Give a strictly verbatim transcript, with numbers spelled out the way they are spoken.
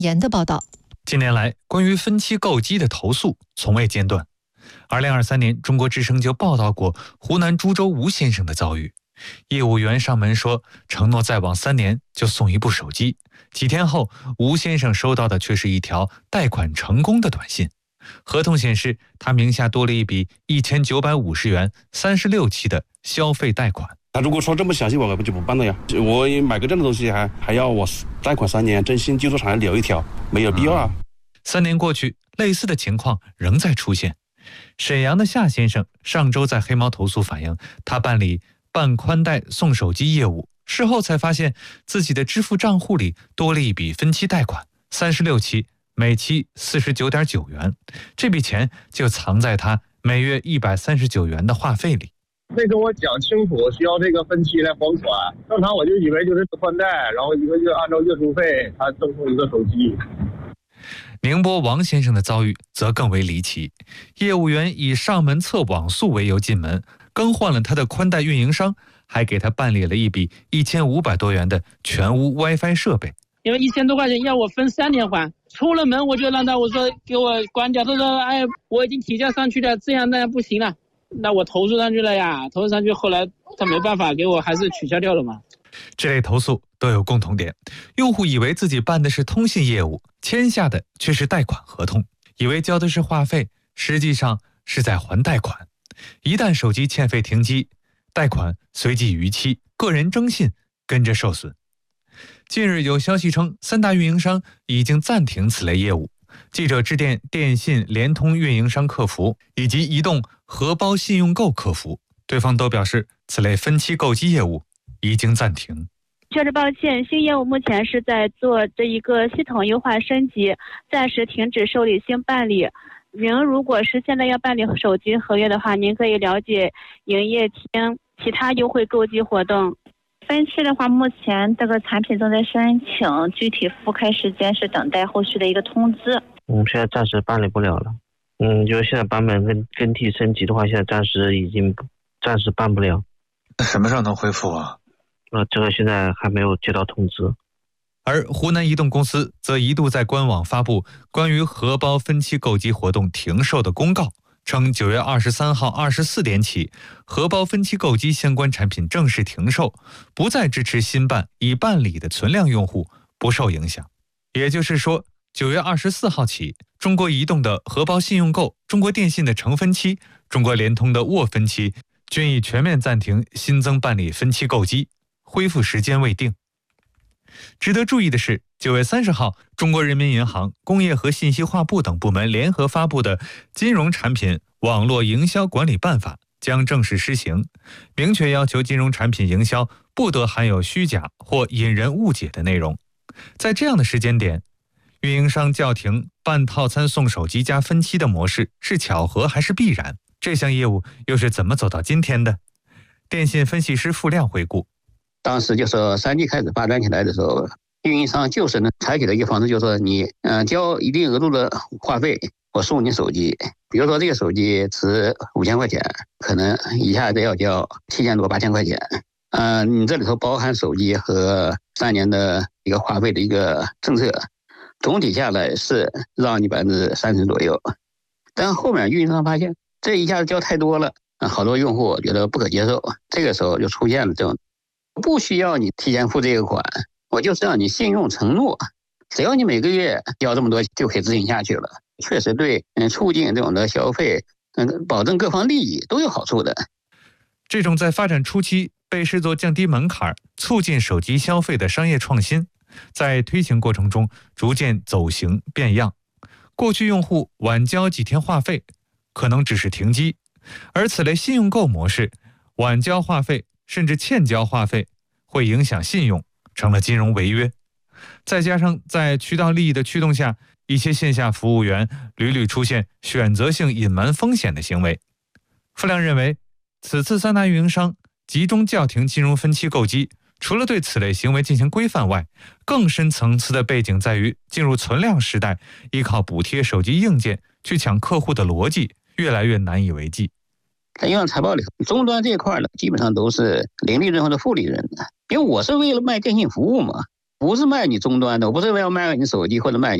言的报道。 近年来，关于分期购机的投诉从未间断。二零二三年，中国之声就报道过湖南株洲吴先生的遭遇。业务员上门说，承诺再往三年就送一部手机。几天后，吴先生收到的却是一条贷款成功的短信。合同显示，他名下多了一笔一千九百五十元三十六期的消费贷款。 他如果说这么详细，我就不办了呀。我买个这样的东西还还要我贷款三年，征信基础上还留一条，没有必要啊。 三年过去，类似的情况仍在出现。沈阳的夏先生上周在黑猫投诉反映，他办理办宽带送手机业务，事后才发现自己的支付账户里多了一笔分期贷款，三十六期，每期四十九点九元，这笔钱就藏在他每月一百三十九元的话费里。 没跟我讲清楚需要这个分期来还款，正常我就以为就是宽带，然后一个月按照月租费他赠送一个手机。 宁波王先生的遭遇则更为离奇，业务员以上门测网速为由进门，更换了他的宽带运营商，还给他办理了一笔一千五百多元的全屋 WiFi 设备。 因为一千多块钱要我分三年还，出了门我就让他我说给我关掉，他说哎我已经提交上去了，这样那样不行了，那我投诉上去了呀，投诉上去后来他没办法给我还是取消掉了嘛。 这类投诉都有共同点，用户以为自己办的是通信业务，签下的却是贷款合同，以为交的是话费，实际上是在还贷款。一旦手机欠费停机，贷款随即逾期，个人征信跟着受损。近日有消息称，三大运营商已经暂停此类业务。记者致电电信、联通运营商客服以及移动荷包信用购客服，对方都表示此类分期购机业务已经暂停。 确实抱歉，新业务目前是在做这一个系统优化升级，暂时停止受理新办理。您如果是现在要办理手机合约的话，您可以了解营业厅其他优惠购机活动。 分期的话，目前这个产品正在申请，具体复开时间是等待后续的一个通知。 嗯，现在暂时办理不了了。嗯，就是现在版本跟更替升级的话，现在暂时已经暂时办不了。 那什么时候能恢复啊？ 呃，这个现在还没有接到通知。 而湖南移动公司则一度在官网发布关于荷包分期购机活动停售的公告，称九月二十三号二十四点起，荷包分期购机相关产品正式停售，不再支持新办已办理的存量用户不受影响。也就是说，九月二十四号起，中国移动的荷包信用购、中国电信的成分期、中国联通的握分期均已全面暂停新增办理分期购机，恢复时间未定。值得注意的是，九月三十号，中国人民银行、工业和信息化部等部门联合发布的《金融产品网络营销管理办法》将正式施行，明确要求金融产品营销不得含有虚假或引人误解的内容。在这样的时间点，运营商叫停办套餐送手机加分期的模式是巧合还是必然？这项业务又是怎么走到今天的？电信分析师付亮回顾， 当时就是三 G 开始发展起来的时候，运营商就是呢采取的一个方式，就是你嗯、呃、交一定额度的话费，我送你手机。比如说这个手机值五千块钱，可能一下子要交七千多八千块钱。嗯、呃，你这里头包含手机和三年的一个话费的一个政策，总体下来是让你百分之三十左右。但后面运营商发现这一下子交太多了，好多用户觉得不可接受，这个时候就出现了这种不需要你提前付这个款，我就是让你信用承诺，只要你每个月交这么多就可以执行下去了。确实对嗯促进这种的消费，嗯保证各方利益都有好处的。 这种在发展初期被视作降低门槛、促进手机消费的商业创新，在推行过程中逐渐走形变样。过去用户晚交几天话费可能只是停机，而此类信用购模式，晚交话费甚至欠交话费会影响信用，成了金融违约。再加上在渠道利益的驱动下，一些线下服务员屡屡出现选择性隐瞒风险的行为。付亮认为，此次三大运营商集中叫停金融分期购机，除了对此类行为进行规范外，更深层次的背景在于进入存量时代，依靠补贴手机硬件去抢客户的逻辑越来越难以为继。 在银行财报里，终端这一块呢，基本上都是零利润或者负利润的，因为我是为了卖电信服务嘛。 不是卖你终端的，我不是要卖你手机或者卖你。